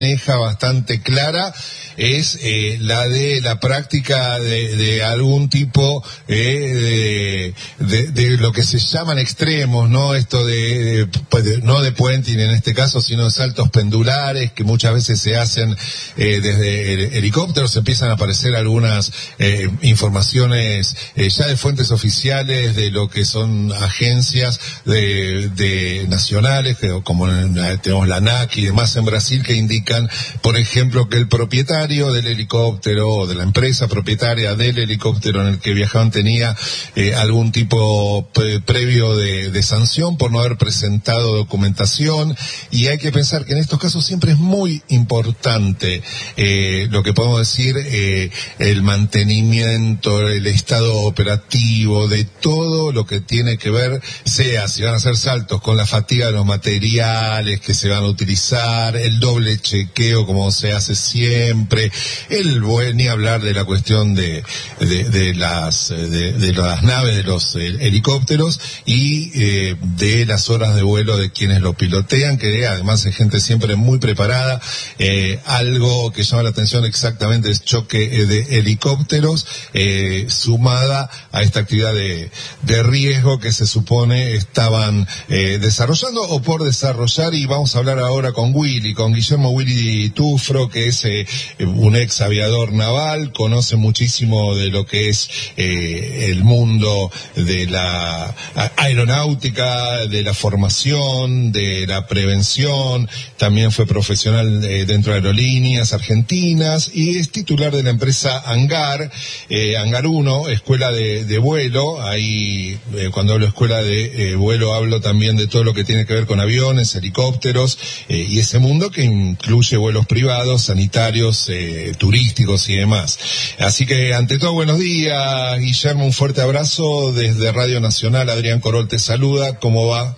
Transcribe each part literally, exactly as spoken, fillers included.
maneja bastante clara es eh, la de la práctica de, de algún tipo eh, de, de, de lo que se llaman extremos, no esto de, de, de no de puenting en este caso, sino de saltos pendulares que muchas veces se hacen eh, desde helicópteros. Empiezan a aparecer algunas eh, informaciones eh, ya de fuentes oficiales de lo que son agencias de, de nacionales, como tenemos la ANAC y demás en Brasil, que indican, por ejemplo, que el propietario del helicóptero o de la empresa propietaria del helicóptero en el que viajaban tenía eh, algún tipo pre previo de, de sanción por no haber presentado documentación. Y hay que pensar que en estos casos siempre es muy importante eh, lo que podemos decir, eh, el mantenimiento, el estado operativo de todo lo que tiene que ver, sea si van a hacer saltos con la fatiga de los materiales que se van a utilizar, el doble chequeo como se hace siempre, el ni hablar de la cuestión de de, de las de, de las naves, de los eh, helicópteros y eh, de las horas de vuelo de quienes lo pilotean, que además es gente siempre muy preparada. Eh, algo que llama la atención exactamente es choque de helicópteros eh, sumada a esta actividad de, de riesgo que se supone estaban eh, desarrollando o por desarrollar. Y vamos a hablar ahora con Willy, con Guillermo Willy Tufro, que es eh, un ex aviador naval, conoce muchísimo de lo que es eh, el mundo de la aeronáutica, de la formación, de la prevención. También fue profesional eh, dentro de aerolíneas argentinas y es titular de la empresa Hangar, eh, Hangar uno, escuela de, de vuelo. Ahí, eh, cuando hablo escuela de eh, vuelo, hablo también de todo lo que tiene que ver con aviones, helicópteros eh, y ese mundo que incluye vuelos privados, sanitarios, eh, turísticos y demás. Así que, ante todo, buenos días, Guillermo, un fuerte abrazo desde Radio Nacional. Adrián Corol te saluda, ¿cómo va?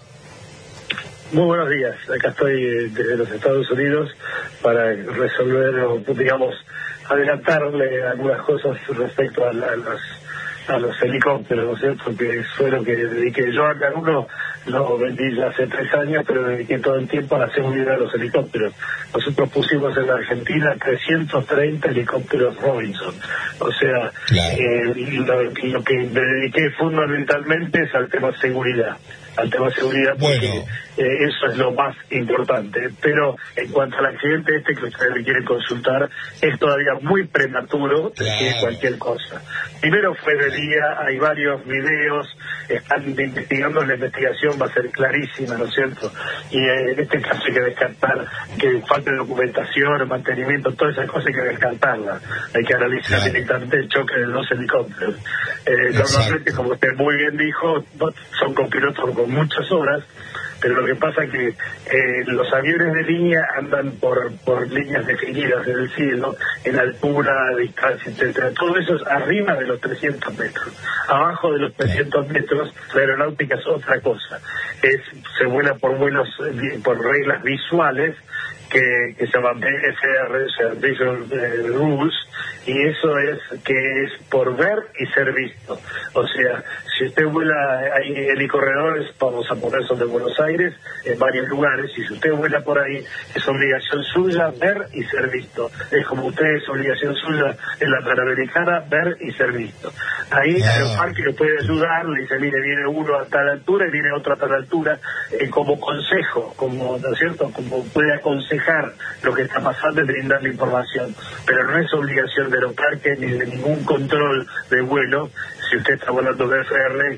Muy buenos días, acá estoy desde los Estados Unidos para resolver, o digamos, adelantarle algunas cosas respecto a, la, a los a los helicópteros, ¿no es cierto? Que fue lo que dediqué yo. A uno lo vendí ya hace tres años, pero dediqué todo el tiempo a la seguridad de los helicópteros. Nosotros pusimos en la Argentina trescientos treinta helicópteros Robinson. O sea, claro. eh, y lo, y lo que me dediqué fundamentalmente es al tema seguridad. al tema de seguridad, porque bueno. eh, eso es lo más importante. Pero en cuanto al accidente este que ustedes me quieren consultar, es todavía muy prematuro claro. decir cualquier cosa. Primero fue de día, hay varios videos, están investigando, la investigación va a ser clarísima, ¿no es cierto? Y eh, en este caso hay que descartar que falta de documentación, mantenimiento, todas esas cosas hay que descartarlas. Hay que analizar claro. directamente el choque de dos helicópteros. Eh, normalmente, como usted muy bien dijo, son con pilotos con muchas horas, pero lo que pasa es que eh, los aviones de línea andan por por líneas definidas en el cielo, en altura, distancia, etcétera. Todo eso es arriba de los trescientos metros. Abajo de los trescientos metros, la aeronáutica es otra cosa. Es se vuela por vuelos, por reglas visuales, que, que se llaman V F R, o sea, Visual eh, Rules, y eso es que es por ver y ser visto. O sea, si usted vuela, hay helicorredores, vamos a poner sobre Buenos Aires, en varios lugares, y si usted vuela por ahí, es obligación suya ver y ser visto. Es como usted, es obligación suya en la Panamericana, ver y ser visto. Ahí yeah. el parque le puede ayudar, le dice, mire, viene uno a tal altura y viene otro a tal altura, eh, como consejo, como, ¿no es cierto?, como puede aconsejar lo que está pasando y brindarle información. Pero no es obligación de los parques ni de ningún control de vuelo, si usted está volando de F R,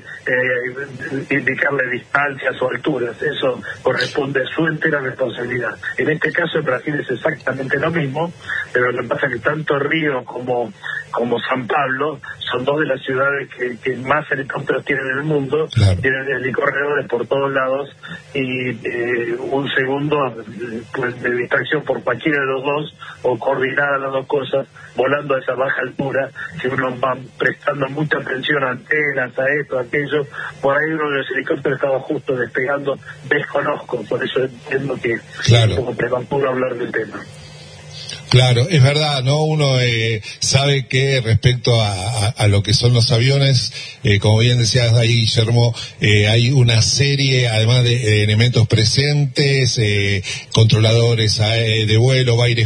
eh, indicarle distancias o alturas. Eso corresponde a su entera responsabilidad. En este caso en Brasil es exactamente lo mismo, pero lo que pasa es que tanto Río como, como San Pablo son dos de las ciudades que, que más helicópteros tienen en el mundo, claro. tienen helicorredores por todos lados, y eh, un segundo pues, de distracción por cualquiera de los dos, o coordinar las dos cosas, volando a esa baja altura, si uno va prestando mucha atención a antenas, a esto, a aquello, por ahí uno de los helicópteros estaba justo despegando, desconozco, por eso entiendo que claro. es un poco prematuro hablar del tema. Claro, es verdad, ¿no? Uno eh, sabe que respecto a, a, a lo que son los aviones, eh, como bien decías ahí, Guillermo, eh, hay una serie, además de, de elementos presentes, eh, controladores eh, de vuelo, aire